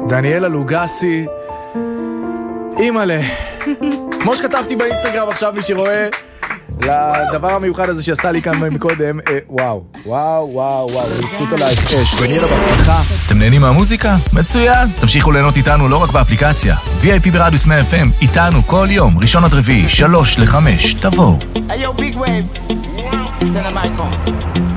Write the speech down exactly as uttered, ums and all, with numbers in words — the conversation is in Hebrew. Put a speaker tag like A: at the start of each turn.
A: דניאלה לוגסי, אימאלה. כמו שכתבתי באינסטגרם עכשיו מי שרואה, לדבר המיוחד הזה שעשתה לי כאן מקודם, וואו, וואו, וואו, וואו, נצאות עלייך אש, דניאלה בהצלחה.
B: אתם נהנים מהמוזיקה? מצוין! תמשיכו ליהנות איתנו לא רק באפליקציה. וי איי פי ברדיוס מאה אף אם, איתנו כל יום, ראשון עד רביעי, שלוש לחמש, תבואו.
C: Hey yo, big wave. Tell them I come.